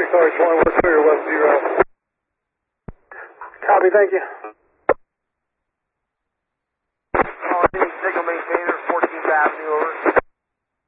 Sorry, 20, we're clear, left 0. Copy, thank you. Signal maintainer, 14th Avenue, over.